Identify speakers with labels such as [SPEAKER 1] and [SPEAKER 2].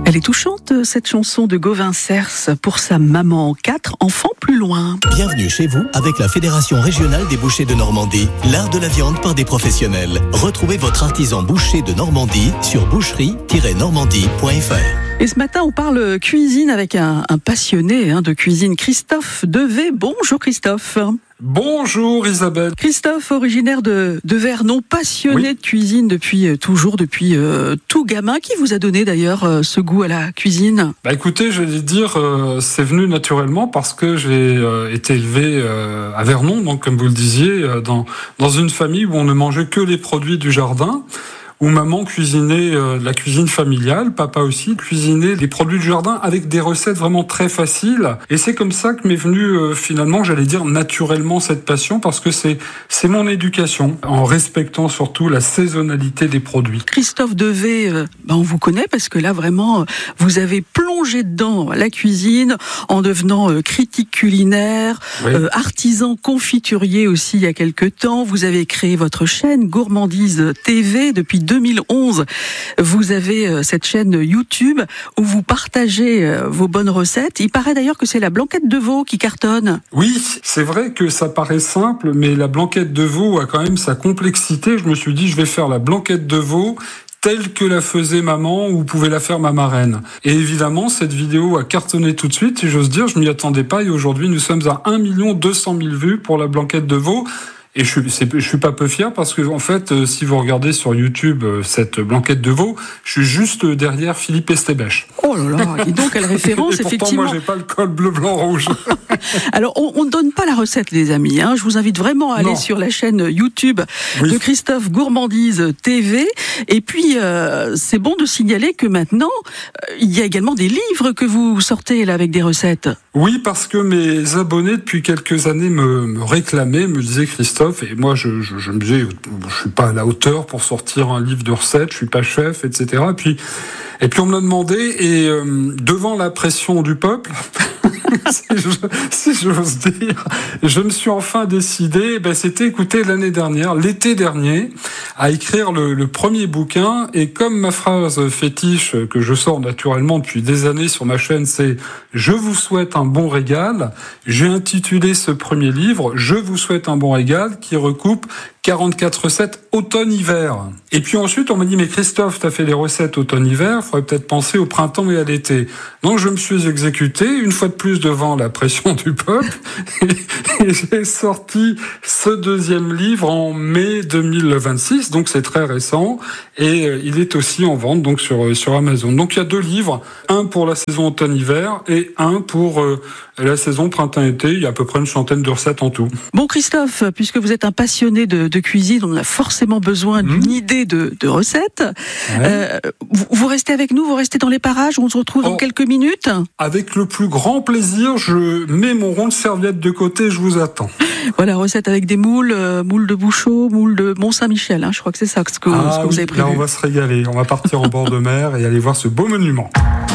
[SPEAKER 1] Elle est touchante, cette chanson de Gauvin Cers pour sa maman. 4 enfants plus loin.
[SPEAKER 2] Bienvenue chez vous avec la Fédération régionale des bouchers de Normandie. L'art de la viande par des professionnels. Retrouvez votre artisan boucher de Normandie sur boucherie-normandie.fr.
[SPEAKER 1] Et ce matin, on parle cuisine avec un passionné de cuisine, Christophe Devet. Bonjour Christophe.
[SPEAKER 3] Bonjour Isabelle.
[SPEAKER 1] Christophe, originaire de Vernon, passionné de cuisine depuis tout gamin. Qui vous a donné d'ailleurs ce goût à la cuisine ?
[SPEAKER 3] Écoutez, je vais dire, c'est venu naturellement parce que j'ai été élevé à Vernon, donc comme vous le disiez, dans une famille où on ne mangeait que les produits du jardin. Où maman cuisinait la cuisine familiale, papa aussi cuisinait des produits du jardin avec des recettes vraiment très faciles. Et c'est comme ça que m'est venue finalement, j'allais dire naturellement cette passion, parce que c'est mon éducation, en respectant surtout la saisonnalité des produits.
[SPEAKER 1] Christophe Devet, on vous connaît parce que là vraiment, vous avez plongé dedans la cuisine en devenant critique culinaire, oui. Artisan confiturier aussi il y a quelques temps. Vous avez créé votre chaîne Gourmandise TV depuis 2011, vous avez cette chaîne YouTube où vous partagez vos bonnes recettes. Il paraît d'ailleurs que c'est la blanquette de veau qui cartonne.
[SPEAKER 3] Oui, c'est vrai que ça paraît simple, mais la blanquette de veau a quand même sa complexité. Je me suis dit, je vais faire la blanquette de veau telle que la faisait maman ou pouvait la faire ma marraine. Et évidemment, cette vidéo a cartonné tout de suite, si j'ose dire, je m'y attendais pas. Et aujourd'hui, nous sommes à 1 200 000 vues pour la blanquette de veau. Et je suis pas peu fier parce que, en fait, si vous regardez sur YouTube cette blanquette de veau, je suis juste derrière Philippe Estébèche.
[SPEAKER 1] Oh là là, et donc quelle référence,
[SPEAKER 3] et pourtant,
[SPEAKER 1] effectivement.
[SPEAKER 3] Moi, j'ai pas le col bleu, blanc, rouge.
[SPEAKER 1] Alors, on ne donne pas la recette, les amis. Je vous invite vraiment à aller sur la chaîne YouTube de Christophe Gourmandise TV. Et puis, c'est bon de signaler que maintenant, il y a également des livres que vous sortez là avec des recettes.
[SPEAKER 3] Oui, parce que mes abonnés depuis quelques années me réclamaient, me disaient Christophe, et moi je me disais, je suis pas à la hauteur pour sortir un livre de recettes, je suis pas chef, etc. Et puis on me l'a demandé, et devant la pression du peuple, si j'ose dire, je me suis enfin décidé, c'était écouter l'été dernier, à écrire le premier bouquin. Et comme ma phrase fétiche que je sors naturellement depuis des années sur ma chaîne, c'est « Je vous souhaite un bon régal », j'ai intitulé ce premier livre « Je vous souhaite un bon régal » qui recoupe 44 recettes automne-hiver. Et puis ensuite, on m'a dit, mais Christophe, t'as fait les recettes automne-hiver, faudrait peut-être penser au printemps et à l'été. Donc je me suis exécuté, une fois de plus devant la pression du peuple, et j'ai sorti ce deuxième livre en mai 2026, donc c'est très récent, et il est aussi en vente donc sur Amazon. Donc il y a 2 livres, un pour la saison automne-hiver et un pour la saison printemps-été. Il y a à peu près une centaine de recettes en tout.
[SPEAKER 1] Bon Christophe, puisque vous êtes un passionné de cuisine, on a forcément besoin d'une idée de recette. Ouais. Vous restez avec nous, vous restez dans les parages, on se retrouve dans quelques minutes.
[SPEAKER 3] Avec le plus grand plaisir, je mets mon rond de serviette de côté, je vous attends.
[SPEAKER 1] Voilà, recette avec des moules de Bouchot, moules de Mont-Saint-Michel, je crois que c'est ça ce que vous avez prévu.
[SPEAKER 3] Là on va se régaler, on va partir en bord de mer et aller voir ce beau monument.